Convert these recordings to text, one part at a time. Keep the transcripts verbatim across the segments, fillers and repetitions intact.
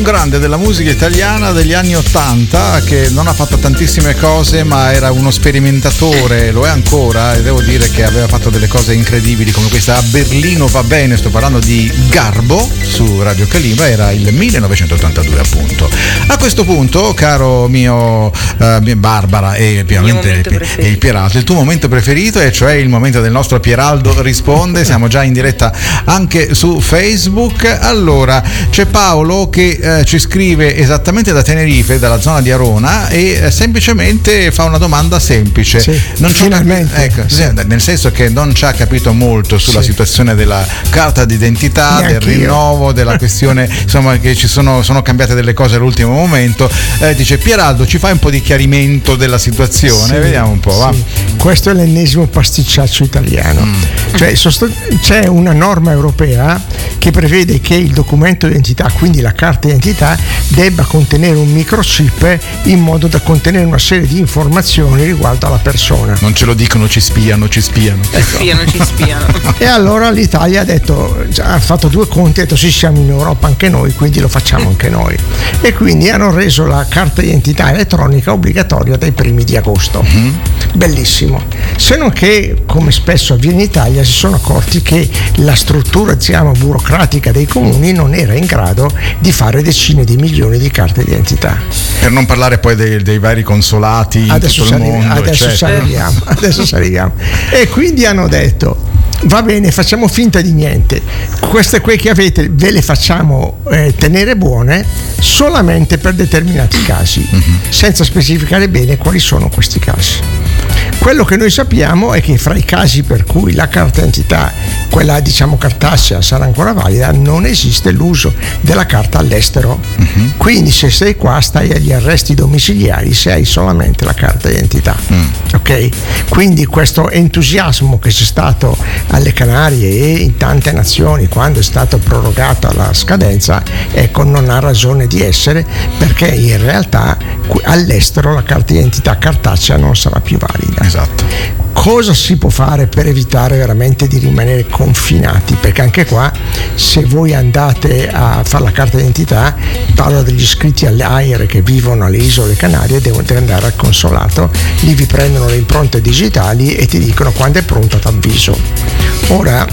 grande della musica italiana degli anni ottanta che non ha fatto tantissime cose, ma era uno sperimentatore, lo è ancora, e devo dire che aveva fatto delle cose incredibili come questa A Berlino va bene. Sto parlando di Garbo su Radio Kalimba, era il millenovecentottantadue appunto. A questo punto, caro mio uh, Barbara e ovviamente il, il Pieraldo, il tuo momento preferito, e cioè il momento del nostro Pieraldo risponde. Siamo già in diretta anche su Facebook. Allora, c'è Paolo che eh, ci scrive esattamente da Tenerife, dalla zona di Arona, e eh, semplicemente fa una domanda semplice. Sì, non finalmente. Capi- ecco, sì. Nel senso che non ci ha capito molto sulla sì. situazione della carta d'identità, Neanche del rinnovo, io. della questione, insomma, che ci sono, sono cambiate delle cose all'ultimo momento. Eh, dice: Pieraldo, ci fai un po' di chiarimento della situazione? Sì, vediamo un po'. Sì. Va. Questo è l'ennesimo pasticciaccio italiano. Mm. Cioè, c'è una norma europea che prevede che il documento d'identità, quindi la carta d'identità, debba contenere un microchip in modo da contenere una serie di informazioni riguardo alla persona. Non ce lo dicono, ci spiano, ci spiano. Ci spiano, ci spiano. E allora l'Italia ha detto, ha fatto due conti, ha detto sì, siamo in Europa anche noi, quindi lo facciamo anche noi. E quindi hanno reso la carta d'identità elettronica obbligatoria dai primi di agosto. Mm-hmm. Bellissimo. Se non che, come spesso avviene in Italia, si sono accorti che la struttura, diciamo, burocratica dei comuni non era in grado di fare decine di milioni di carte d'identità. Per non parlare poi dei, dei vari consolati adesso in tutto il mondo. Adesso arriviamo, adesso arriviamo. E quindi hanno detto: va bene, facciamo finta di niente, queste qui che avete ve le facciamo eh, tenere buone solamente per determinati casi, mm-hmm. senza specificare bene quali sono questi casi. Quello che noi sappiamo è che fra i casi per cui la carta d'identità, quella diciamo cartacea, sarà ancora valida, non esiste l'uso della carta all'estero. Mm-hmm. Quindi se sei qua stai agli arresti domiciliari se hai solamente la carta d'identità. Mm. Ok? Quindi questo entusiasmo che c'è stato alle Canarie e in tante nazioni quando è stata prorogata la scadenza, ecco, non ha ragione di essere, perché in realtà all'estero la carta d'identità cartacea non sarà più valida. Esatto. Cosa si può fare per evitare veramente di rimanere confinati? Perché anche qua, se voi andate a fare la carta d'identità, parlo degli iscritti alle A I R E che vivono alle isole Canarie, devono andare al consolato, lì vi prendono le impronte digitali e ti dicono quando è pronta t'avviso. Ora,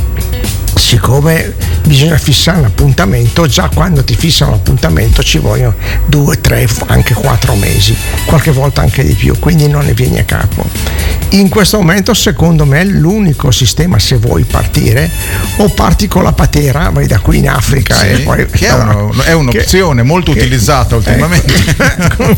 siccome bisogna fissare un appuntamento, già quando ti fissano l'appuntamento ci vogliono due, tre, anche quattro mesi, qualche volta anche di più, quindi non ne vieni a capo. In questo momento, secondo me, l'unico sistema, se vuoi partire, o parti con la patera, vai da qui in Africa, sì, e poi che è, uno, è un'opzione che, molto che, utilizzata ultimamente, ecco.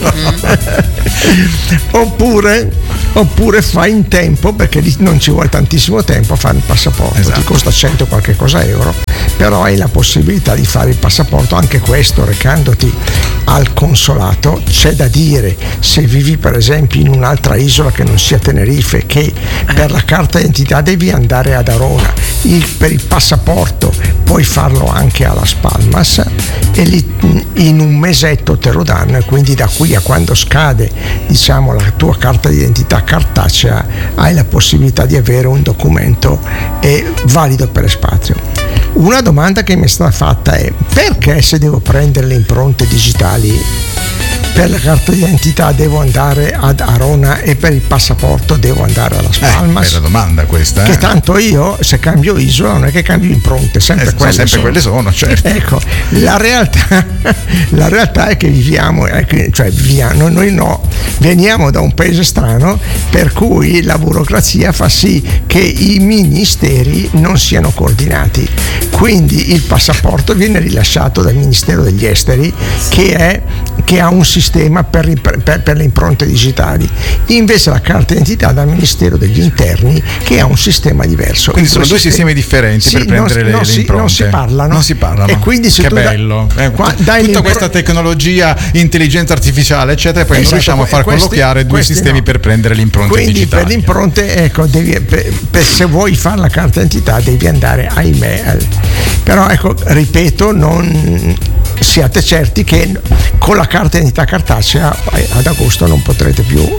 oppure oppure fai in tempo, perché non ci vuole tantissimo tempo a fare il passaporto, esatto. Ti costa cento qualche cosa euro, però hai la possibilità di fare il passaporto, anche questo recandoti al consolato. C'è da dire, se vivi per esempio in un'altra isola che non sia Tenerife, che per la carta d'identità devi andare ad Arona, il, per il passaporto puoi farlo anche a Las Palmas e lì in un mesetto te lo danno, e quindi da qui a quando scade, diciamo, la tua carta d'identità cartacea hai la possibilità di avere un documento eh, valido per espatrio. Una domanda che mi è stata fatta è: perché se devo prendere le impronte digitali per la carta d'identità devo andare ad Arona e per il passaporto devo andare a Las Palmas? Eh, bella domanda questa. Eh? Che tanto io, se cambio isola, non è che cambio impronte, sempre eh, quelle sempre sono. quelle sono, certo. Ecco, la realtà, la realtà è che viviamo, cioè viviamo, noi no, veniamo da un paese strano per cui la burocrazia fa sì che i ministeri non siano coordinati. Quindi il passaporto viene rilasciato dal Ministero degli Esteri, che è che ha un sistema per, per, per le impronte digitali, invece la carta d'identità dal Ministero degli Interni, che ha un sistema diverso. Quindi sono due sistemi, sistemi differenti, sì, per prendere non, le, non le si, impronte. Non si parlano. Non si parlano. E quindi se che tu bello. Da, eh, qua, tutta impro- questa tecnologia, intelligenza artificiale, eccetera, e poi esatto, non riusciamo a far questi, colloquiare due sistemi no. per prendere le impronte quindi digitali. Quindi per le impronte, ecco, devi, per, per, se vuoi fare la carta d'identità devi andare a email. Però ecco, ripeto, non siate certi che con la carta d'identità cartacea ad agosto non potrete più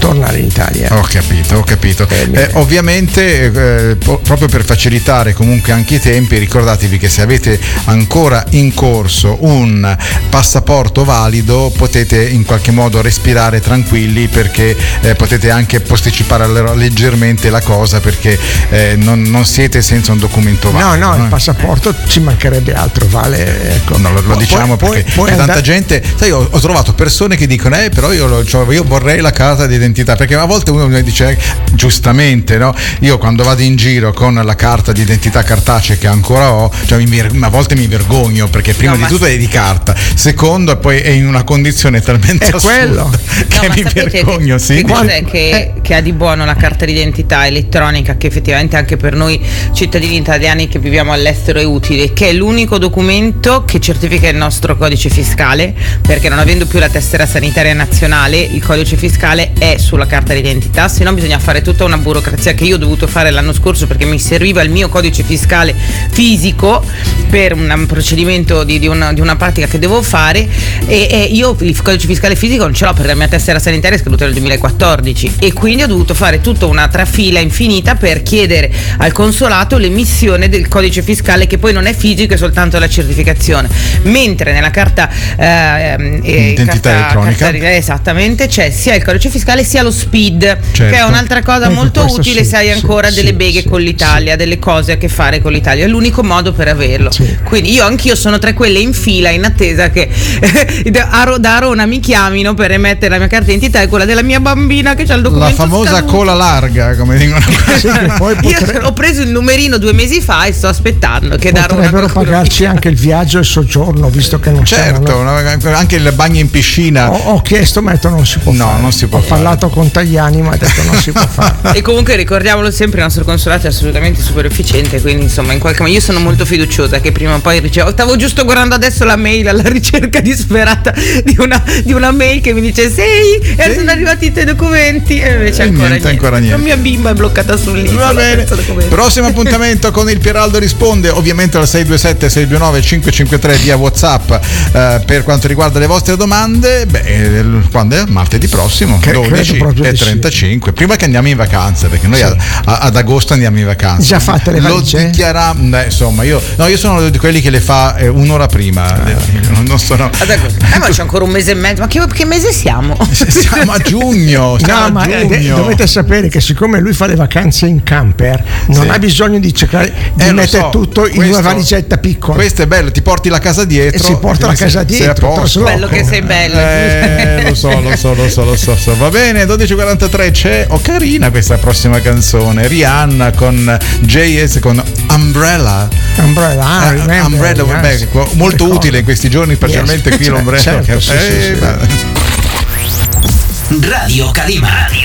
tornare in Italia. Ho capito, ho capito. Eh, eh, ovviamente eh, po- proprio per facilitare comunque anche i tempi, ricordatevi che se avete ancora in corso un passaporto valido potete in qualche modo respirare tranquilli, perché eh, potete anche posticipare leggermente la cosa, perché eh, non, non siete senza un documento valido. No, no, no, il passaporto ci mancherebbe altro, vale. Ecco. No, lo, lo diciamo poi, perché poi, c'è poi tanta andare... gente, sai, ho, ho trovato persone che dicono eh però io, lo, cioè, io vorrei la carta d'identità, perché a volte uno mi dice eh, giustamente, no? Io quando vado in giro con la carta d'identità cartacea che ancora ho, cioè mi, a volte mi vergogno, perché prima no, di tutto è di carta, secondo poi è in una condizione talmente è assurda quello. che no, mi vergogno. Che, sì. che cos'è che, che ha di buono la carta d'identità elettronica, che effettivamente anche per noi cittadini italiani che viviamo all'estero è utile, che è l'unico documento che certifica il nostro codice fiscale, perché non avendo più la tessera sanitaria nazionale il codice fiscale è sulla carta d'identità, se no bisogna fare tutta una burocrazia che io ho dovuto fare l'anno scorso, perché mi serviva il mio codice fiscale fisico per un procedimento di, di, una, di una pratica che devo fare, e, e io il codice fiscale fisico non ce l'ho perché la mia tessera sanitaria è scaduta nel duemilaquattordici, e quindi ho dovuto fare tutta una trafila infinita per chiedere al consolato l'emissione del codice fiscale, che poi non è fisico, è soltanto la certificazione, mentre nella carta eh, identità carta, elettronica carta, esattamente, c'è sia il codice fiscale sia lo SPID, certo, che è un'altra cosa ecco, molto utile sì, se hai ancora sì, delle sì, beghe sì, con l'Italia, sì. delle cose a che fare con l'Italia, è l'unico modo per averlo. Sì. Quindi io anch'io sono tra quelle in fila in attesa che da Arona mi chiamino per emettere la mia carta d'identità e quella della mia bambina che c'ha il documento la famosa scaduto. cola larga, come dicono. Sì, poi potre... Io ho preso il numerino due mesi fa e sto aspettando che Arona potrebbero pagarci anche il viaggio e il soggiorno, visto che non certo, siamo, no? Anche il bagno in piscina. Ho, ho chiesto, ma ho detto non si può no, fare. non si può ho fare. parlato con Tajani, ma ha detto non si può fare. E comunque ricordiamolo sempre, il nostro consolato è assolutamente super efficiente, quindi insomma in qualche modo io sono molto fiduciosa che prima o poi ricevo. Stavo giusto guardando adesso la mail alla ricerca disperata di una, di una mail che mi dice sei e sono arrivati i tuoi documenti, e invece e ancora, niente, niente. ancora niente. La mia bimba è bloccata sull'isola. Va bene. Prossimo appuntamento con il Pieraldo risponde, ovviamente al sei due sette sei due nove cinque cinque tre via WhatsApp eh, per quanto riguarda le vostre domande. Beh, quando è? Martedì prossimo, Che, dodici e trentacinque, sì. Prima che andiamo in vacanza, perché noi sì. a, a, ad agosto andiamo in vacanza. Già fatte le valigie? Lo dichiariamo, insomma, io no, io sono di quelli che le fa eh, un'ora prima. Ah. Non, non sono. Eh, ma c'è ancora un mese e mezzo, ma che, che mese siamo? Siamo a giugno. Siamo no, a ma giugno. Dovete sapere che siccome lui fa le vacanze in camper, non sì. ha bisogno di cercare di eh, mettere so. tutto questo, in una valigetta piccola. Questo è bello, ti porti la casa dietro e si porta la casa sei, dietro. Sei bello che sei bello. Eh, lo so, lo so, lo so, lo so, so. Va bene, dodici e quarantatré c'è. Oh, carina questa prossima canzone. Rihanna con J S con Umbrella. Umbrella, ah, uh, remember, Umbrella, yes. beh, molto Ricordo. utile in questi giorni, specialmente yes. qui l'ombrello. Certo, che... sì, eh, sì, sì. Radio Calima.